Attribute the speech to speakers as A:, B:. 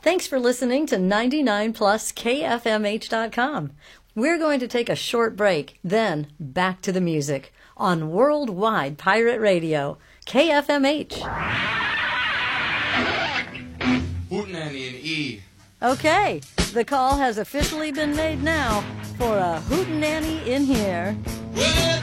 A: Thanks for listening to 99pluskfmh.com. We're going to take a short break, then back to the music on Worldwide Pirate Radio, KFMH.
B: Hootenanny and E.
A: Okay, the call has officially been made now for a hootenanny in here.
B: Well,